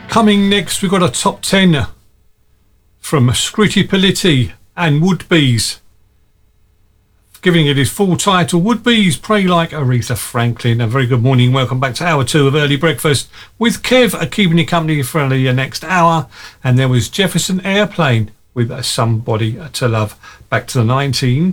Coming next, we've got a top 10 from Scritti Politti and Woodbees. Giving it his full title, Woodbees Pray Like Aretha Franklin. A very good morning. Welcome back to hour 2 of Early Breakfast with Kev, keeping you company for the next hour. And there was Jefferson Airplane with Somebody to Love. Back to the 19